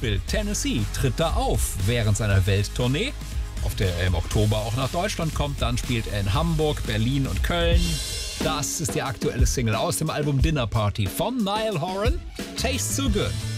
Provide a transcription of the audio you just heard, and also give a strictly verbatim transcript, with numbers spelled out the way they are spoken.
Beispiel Tennessee tritt da auf während seiner Welttournee, auf der er im Oktober auch nach Deutschland kommt. Dann spielt er in Hamburg, Berlin und Köln. Das ist die aktuelle Single aus dem Album Dinner Party von Niall Horan, Taste So Good.